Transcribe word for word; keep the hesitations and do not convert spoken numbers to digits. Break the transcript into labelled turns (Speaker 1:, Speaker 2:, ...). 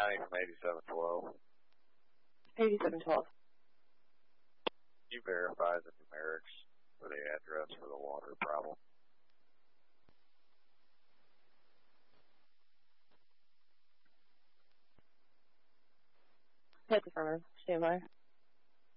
Speaker 1: County from eighty-seven twelve.
Speaker 2: eighty-seven twelve.
Speaker 1: You verify the numerics for the address for the water problem.
Speaker 2: Hit the affirmative. Stand by.